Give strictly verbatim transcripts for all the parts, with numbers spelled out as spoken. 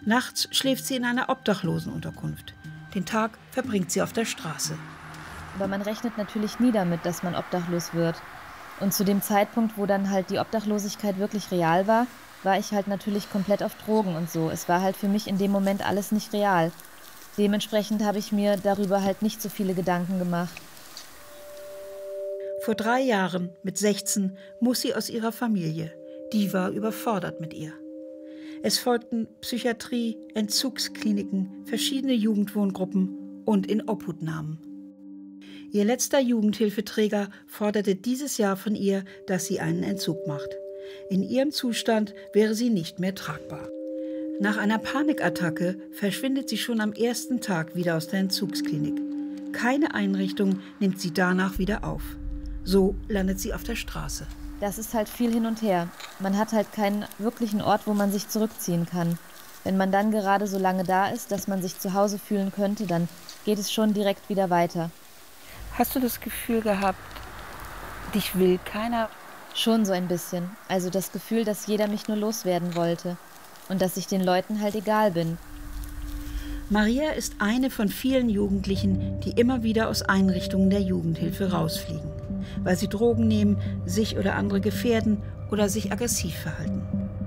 Nachts schläft sie in einer Obdachlosenunterkunft. Den Tag verbringt sie auf der Straße. Aber man rechnet natürlich nie damit, dass man obdachlos wird. Und zu dem Zeitpunkt, wo dann halt die Obdachlosigkeit wirklich real war, war ich halt natürlich komplett auf Drogen und so. Es war halt für mich in dem Moment alles nicht real. Dementsprechend habe ich mir darüber halt nicht so viele Gedanken gemacht. Vor drei Jahren, mit sechzehn, muss sie aus ihrer Familie. Die war überfordert mit ihr. Es folgten Psychiatrie, Entzugskliniken, verschiedene Jugendwohngruppen und Inobhutnahmen. Ihr letzter Jugendhilfeträger forderte dieses Jahr von ihr, dass sie einen Entzug macht. In ihrem Zustand wäre sie nicht mehr tragbar. Nach einer Panikattacke verschwindet sie schon am ersten Tag wieder aus der Entzugsklinik. Keine Einrichtung nimmt sie danach wieder auf. So landet sie auf der Straße. Das ist halt viel hin und her. Man hat halt keinen wirklichen Ort, wo man sich zurückziehen kann. Wenn man dann gerade so lange da ist, dass man sich zu Hause fühlen könnte, dann geht es schon direkt wieder weiter. Hast du das Gefühl gehabt, dich will keiner? Schon so ein bisschen. Also das Gefühl, dass jeder mich nur loswerden wollte. Und dass ich den Leuten halt egal bin. Maria ist eine von vielen Jugendlichen, die immer wieder aus Einrichtungen der Jugendhilfe rausfliegen, weil sie Drogen nehmen, sich oder andere gefährden oder sich aggressiv verhalten.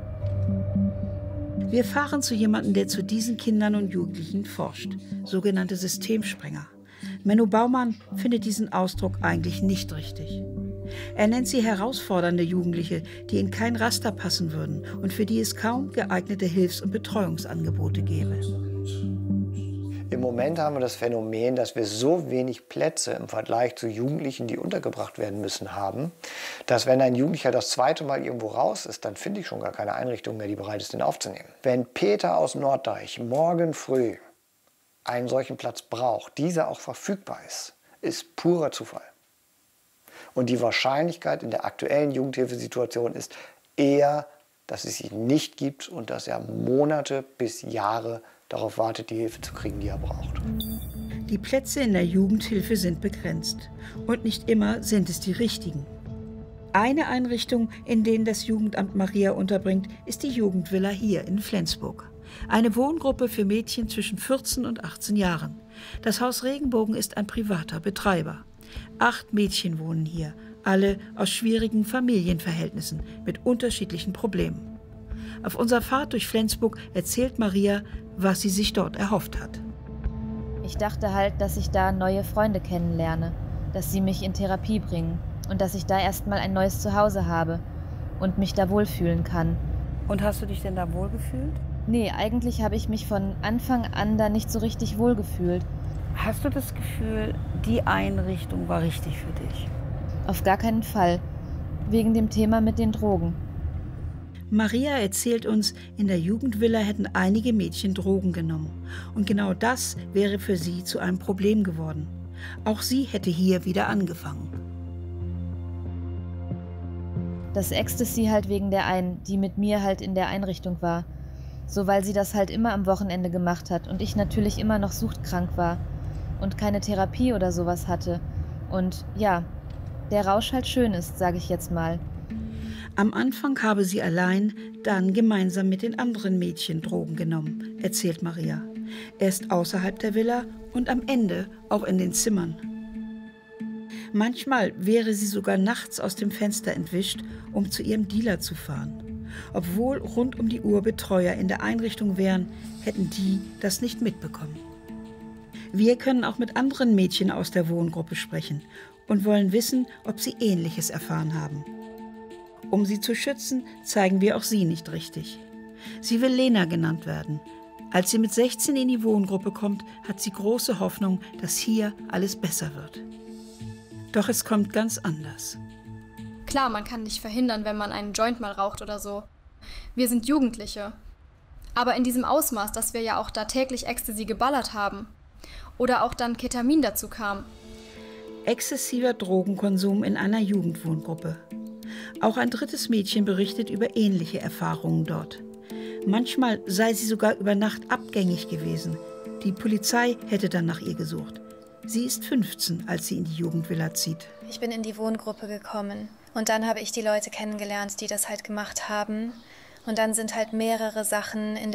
Wir fahren zu jemandem, der zu diesen Kindern und Jugendlichen forscht, sogenannte Systemsprenger. Menno Baumann findet diesen Ausdruck eigentlich nicht richtig. Er nennt sie herausfordernde Jugendliche, die in kein Raster passen würden und für die es kaum geeignete Hilfs- und Betreuungsangebote gäbe. Im Moment haben wir das Phänomen, dass wir so wenig Plätze im Vergleich zu Jugendlichen, die untergebracht werden müssen, haben, dass wenn ein Jugendlicher das zweite Mal irgendwo raus ist, dann finde ich schon gar keine Einrichtung mehr, die bereit ist, ihn aufzunehmen. Wenn Peter aus Norddeich morgen früh einen solchen Platz braucht, dieser auch verfügbar ist, ist purer Zufall. Und die Wahrscheinlichkeit in der aktuellen Jugendhilfesituation ist eher, dass es ihn nicht gibt und dass er Monate bis Jahre darauf wartet, die Hilfe zu kriegen, die er braucht. Die Plätze in der Jugendhilfe sind begrenzt. Und nicht immer sind es die richtigen. Eine Einrichtung, in der das Jugendamt Maria unterbringt, ist die Jugendvilla hier in Flensburg. Eine Wohngruppe für Mädchen zwischen vierzehn und achtzehn Jahren. Das Haus Regenbogen ist ein privater Betreiber. Acht Mädchen wohnen hier, alle aus schwierigen Familienverhältnissen mit unterschiedlichen Problemen. Auf unserer Fahrt durch Flensburg erzählt Maria, was sie sich dort erhofft hat. Ich dachte halt, dass ich da neue Freunde kennenlerne, dass sie mich in Therapie bringen und dass ich da erstmal ein neues Zuhause habe und mich da wohlfühlen kann. Und hast du dich denn da wohlgefühlt? Nee, eigentlich habe ich mich von Anfang an da nicht so richtig wohlgefühlt. Hast du das Gefühl, die Einrichtung war richtig für dich? Auf gar keinen Fall. Wegen dem Thema mit den Drogen. Maria erzählt uns, in der Jugendvilla hätten einige Mädchen Drogen genommen. Und genau das wäre für sie zu einem Problem geworden. Auch sie hätte hier wieder angefangen. Das Ecstasy halt wegen der einen, die mit mir halt in der Einrichtung war. So, weil sie das halt immer am Wochenende gemacht hat und ich natürlich immer noch suchtkrank war und keine Therapie oder sowas hatte. Und ja, der Rausch halt schön ist, sage ich jetzt mal. Am Anfang habe sie allein, dann gemeinsam mit den anderen Mädchen Drogen genommen, erzählt Maria. Erst außerhalb der Villa und am Ende auch in den Zimmern. Manchmal wäre sie sogar nachts aus dem Fenster entwischt, um zu ihrem Dealer zu fahren. Obwohl rund um die Uhr Betreuer in der Einrichtung wären, hätten die das nicht mitbekommen. Wir können auch mit anderen Mädchen aus der Wohngruppe sprechen und wollen wissen, ob sie Ähnliches erfahren haben. Um sie zu schützen, zeigen wir auch sie nicht richtig. Sie will Lena genannt werden. Als sie mit sechzehn in die Wohngruppe kommt, hat sie große Hoffnung, dass hier alles besser wird. Doch es kommt ganz anders. Klar, man kann nicht verhindern, wenn man einen Joint mal raucht oder so. Wir sind Jugendliche. Aber in diesem Ausmaß, dass wir ja auch da täglich Ecstasy geballert haben. Oder auch dann Ketamin dazu kam. Exzessiver Drogenkonsum in einer Jugendwohngruppe. Auch ein drittes Mädchen berichtet über ähnliche Erfahrungen dort. Manchmal sei sie sogar über Nacht abgängig gewesen. Die Polizei hätte dann nach ihr gesucht. Sie ist fünfzehn, als sie in die Jugendvilla zieht. Ich bin in die Wohngruppe gekommen und dann habe ich die Leute kennengelernt, die das halt gemacht haben. Und dann sind halt mehrere Sachen in